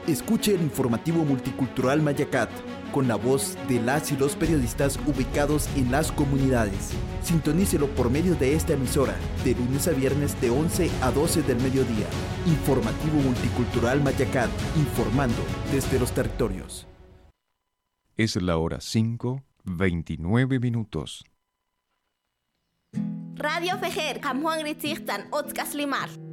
Escuche el informativo multicultural Mayacat, con la voz de las y los periodistas ubicados en las comunidades. Sintonícelo por medio de esta emisora, de lunes a viernes de 11 a 12 del mediodía. Informativo multicultural Mayacat, informando desde los territorios. Es la hora 5:29. Radio Fejer, Kamhuang Ritzirtan, Otzkas Limar.